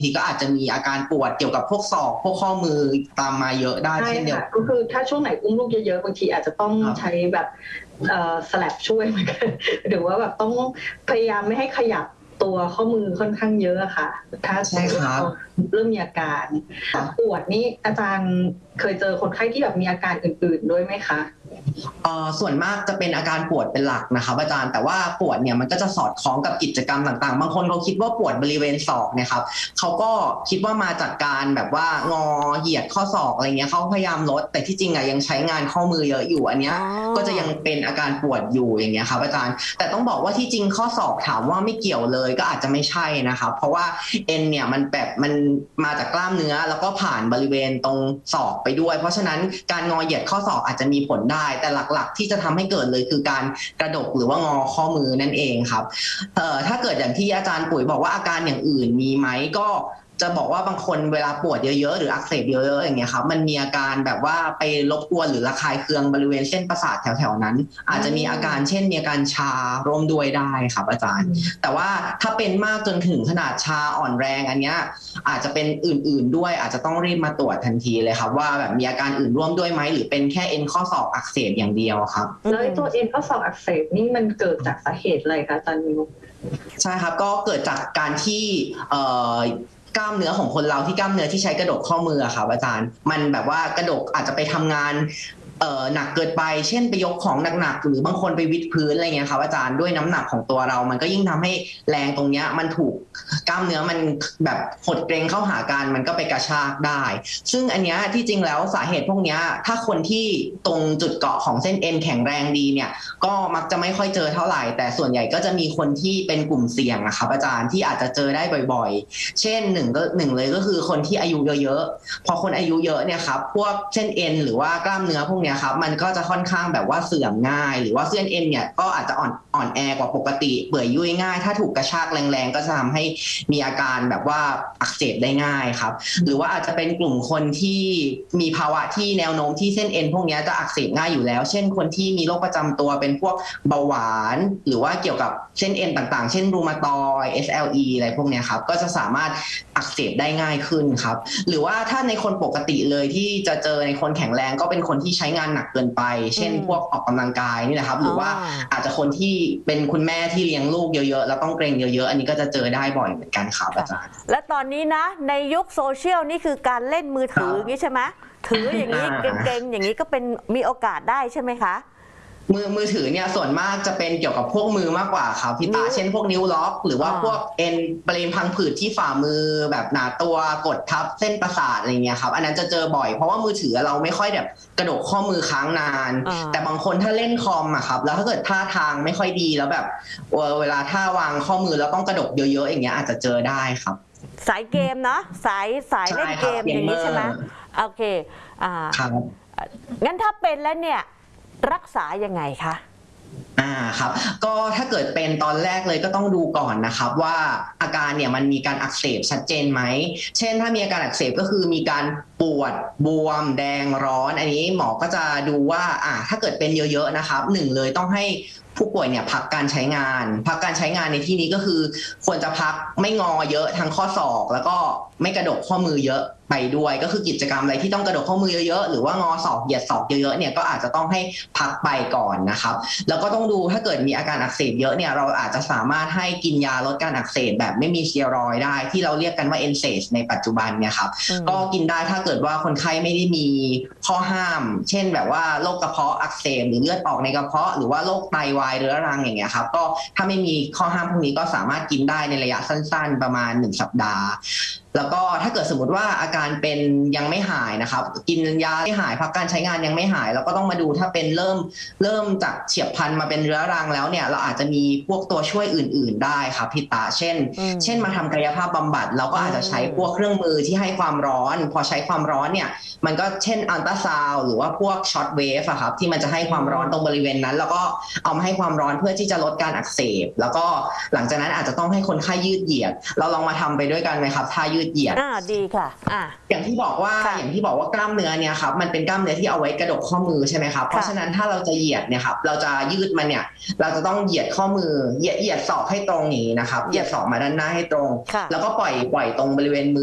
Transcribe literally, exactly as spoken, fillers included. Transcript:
ทีก็อาจจะมีอาการปวดเกี่ยวกับพวกศอกพวกข้อมือตามมาเยอะได้เช่นเดียวกันก็คือถ้าช่วงไหนอุ้มลูกเยอะๆบางทีอาจจะต้องใช้แบบสลับช่วยเหมือนกันหรือว่าแบบต้องพยายามไม่ให้ขยับตัวข้อมือค่อนข้างเยอะค่ะถ้าใช่ครับเริ่มมีอาการปวดนี่อาจารย์เคยเจอคนไข้ที่แบบมีอาการอื่นๆด้วยไหมคะเอ่อส่วนมากจะเป็นอาการปวดเป็นหลักนะครับอาจารย์แต่ว่าปวดเนี่ยมันก็จะสอดคล้องกับกิจกรรมต่างๆบางคนเขาคิดว่าปวดบริเวณศอกเนี่ยครับเขาก็คิดว่ามาจากการแบบว่างอเหยียดข้อศอกอะไรเงี้ยเขาพยายามลดแต่ที่จริงอะยังใช้งานข้อมือเยอะอยู่อันเนี้ยก็จะยังเป็นอาการปวดอยู่อย่างเงี้ยครับอาจารย์แต่ต้องบอกว่าที่จริงข้อศอกถามว่าไม่เกี่ยวเลยก็อาจจะไม่ใช่นะครับเพราะว่าเอ็นเนี่ยมันแบบมันมาจากกล้ามเนื้อแล้วก็ผ่านบริเวณตรงศอกไปด้วยเพราะฉะนั้นการงอเหยียดข้อศอกอาจจะมีผลได้แต่หลักๆที่จะทำให้เกิดเลยคือการกระดกหรือว่างอข้อมือนั่นเองครับเอ่อถ้าเกิดอย่างที่อาจารย์ปุ๋ยบอกว่าอาการอย่างอื่นมีไหมก็จะบอกว่าบางคนเวลาปวดเยอะๆหรืออักเสบเยอะๆอย่างเงี้ยครับมันมีอาการแบบว่าไปรบกวนหรือระคายเคืองบริเวณเส้นประสาทแถวๆนั้นอาจจะมีอาการเช่นมีอาการชาร่วมด้วยได้ครับอาจารย์แต่ว่าถ้าเป็นมากจนถึงขนาดชาอ่อนแรงอันเนี้ยอาจจะเป็นอื่นๆด้วยอาจจะต้องรีบมาตรวจทันทีเลยครับว่าแบบมีอาการอื่นร่วมด้วยไหมหรือเป็นแค่เอ็นข้อศอกอักเสบอย่างเดียวครับแล้วตัวเอ็นข้อศอกอักเสบนี่มันเกิดจากสาเหตุอะไรคะอาจารย์มิวใช่ครับก็เกิดจากการที่เอ่อกล้ามเนื้อของคนเราที่กล้ามเนื้อที่ใช้กระดกข้อมือครับอาจารย์มันแบบว่ากระดกอาจจะไปทำงานเอ่อหนักเกินไปเช่นไปยกของหนักๆหรือบางคนไปวิดพื้นอะไรเงี้ยครับอาจารย์ด้วยน้ำหนักของตัวเรามันก็ยิ่งทำให้แรงตรงเนี้ยมันถูกกล้ามเนื้อมันแบบหดเกร็งเข้าหากันมันก็ไปกระชากได้ซึ่งอันเนี้ยที่จริงแล้วสาเหตุพวกเนี้ยถ้าคนที่ตรงจุดเกาะของเส้นเอ็นแข็งแรงดีเนี่ยก็มักจะไม่ค่อยเจอเท่าไหร่แต่ส่วนใหญ่ก็จะมีคนที่เป็นกลุ่มเสี่ยงนะครับอาจารย์ที่อาจจะเจอได้บ่อยๆเช่นหนึ่งก็หนึ่งเลยก็คือคนที่อายุเยอะๆพอคนอายุเยอะเนี่ยครับพวกเส้นเอ็นหรือว่ากล้ามเนื้อพวกเนี้ยครับมันก็จะค่อนข้างแบบว่าเสื่อมง่ายหรือว่าเส้นเอ็นเนี่ยก็อาจจะอ่อนอ่อนแอกว่าปกติเปื่อยยุ่ยง่ายถ้าถูกกระชากแรงๆก็จะทำให้มีอาการแบบว่าอักเสบได้ง่ายครับหรือว่าอาจจะเป็นกลุ่มคนที่มีภาวะที่แนวโน้มที่เส้นเอ็นพวกนี้จะอักเสบง่ายอยู่แล้วเช่นคนที่มีโรคประจำตัวเป็นพวกเบาหวานหรือว่าเกี่ยวกับเส้นเอ็นต่างๆเช่นรูมาตอยด์ เอส แอล อี อะไรพวกนี้ครับก็จะสามารถอักเสบได้ง่ายขึ้นครับหรือว่าถ้าในคนปกติเลยที่จะเจอในคนแข็งแรงก็เป็นคนที่ใช้งานหนักเกินไปเช่นพวกออกกำลังกายนี่แหละครับหรือว่าอาจจะคนที่เป็นคุณแม่ที่เลี้ยงลูกเยอะๆแล้วต้องเกรงเยอะๆอันนี้ก็จะเจอได้บ่อยเหมือนกันครับอาจารย์และตอนนี้นะในยุคโซเชียลนี่คือการเล่นมือถืออย่างนี้ใช่ไหมถืออย่างนี้เก่งๆอย่างนี้ก็เป็นมีโอกาสได้ใช่ไหมคะมือมือถือเนี่ยส่วนมากจะเป็นเกี่ยวกับพวกมือมากกว่าครับพี่ตาเช่นพวกนิ้วล็อกหรือว่าพวกเอ็นบริเวณพังผืดที่ฝ่ามือแบบหนาตัวกดทับเส้นประสาทอะไรเงี้ยครับอันนั้นจะเจอบ่อยเพราะว่ามือถือเราไม่ค่อยแบบกระดกข้อมือค้างนานแต่บางคนถ้าเล่นคอมอะครับแล้วถ้าเกิดท่าทางไม่ค่อยดีแล้วแบบเวลาท่าวางข้อมือแล้วต้องกระดกเยอะๆอย่างเงี้ยอาจจะเจอได้ครับสายเกมเนาะสายสายเล่นเกมอย่างนี้ใช่ไหมโอเคอ่างั้นถ้าเป็นแล้วเนี่ยรักษายังไงคะอ่าครับก็ถ้าเกิดเป็นตอนแรกเลยก็ต้องดูก่อนนะครับว่าอาการเนี่ยมันมีการอักเสบชัดเจนไหมเช่นถ้ามีอาการอักเสบก็คือมีการปวดบวมแดงร้อนอันนี้หมอก็จะดูว่าอ่าถ้าเกิดเป็นเยอะๆนะครับหนึ่งเลยต้องให้ผู้ป่วยเนี่ยพักการใช้งานพักการใช้งานในที่นี้ก็คือควรจะพักไม่งอเยอะทั้งข้อศอกแล้วก็ไม่กระดกข้อมือเยอะไปด้วยก็คือกิจกรรมอะไรที่ต้องกระดกข้อมือเยอะๆหรือว่างอศอกเหยียดศอกเยอะๆเนี่ยก็อาจจะต้องให้พักไปก่อนนะครับแล้วก็ต้องดูถ้าเกิดมีอาการอักเสบเยอะเนี่ยเราอาจจะสามารถให้กินยาลดการอักเสบแบบไม่มีสเตียรอยด์ได้ที่เราเรียกกันว่า เอ็น เซด ในปัจจุบันเนี่ยครับก็กินได้ถ้าเกิดว่าคนไข้ไม่ได้มีข้อห้ามเช่นแบบว่าโรคกระเพาะอักเสบหรือเลือดออกในกระเพาะหรือว่าโรคไตวายเรื้อรังอย่างเงี้ยครับก็ถ้าไม่มีข้อห้ามพวกนี้ก็สามารถกินได้ในระยะสั้นๆประมาณหนึ่งสัปดาห์แล้วก็ถ้าเกิดสมมติว่าอาการเป็นยังไม่หายนะครับกินยาไม่หายพักการใช้งานยังไม่หายเราก็ต้องมาดูถ้าเป็นเริ่มเริ่มจากเฉียบพลันมาเป็นเรื้อรังแล้วเนี่ยเราอาจจะมีพวกตัวช่วยอื่นๆได้ครับพี่ตาเช่นเช่นมาทำกายภาพบำบัดเราก็อาจจะใช้พวกเครื่องมือที่ให้ความร้อนพอใช้ความร้อนเนี่ยมันก็เช่นอัลตราซาวด์หรือว่าพวกช็อตเวฟอะครับที่มันจะให้ความร้อนตรงบริเวณนั้นแล้วก็เอามาให้ความร้อนเพื่อที่จะลดการอักเสบแล้วก็หลังจากนั้นอาจจะต้องให้คนไข้ยืดเหยียดเราลองมาทำไปด้วยกันไหมครับท่ายืดยืดเหยียดอ่าดีค่ะอ่าอย่างที่บอกว่าอย่างที่บอกว่ากล้ามเนื้อเนี่ยครับมันเป็นกล้ามเนื้อที่เอาไว้กระดกข้อมือใช่ไหมครับเพราะฉะนั้นถ้าเราจะเหยียดเนี่ยครับเราจะยืดมันเนี่ยเราจะต้องเหยียดข้อมือเหยียดเหยียดศอกให้ตรงอย่างนี้นะครับเหยียดศอกมาด้านหน้าให้ตรงแล้วก็ปล่อยปล่อยตรงบริเวณมือ